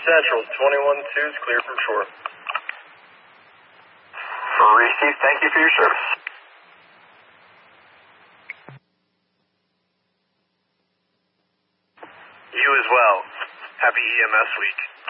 Central, 21-2 is clear from shore. Received. Thank you for your service. You as well. Happy EMS week.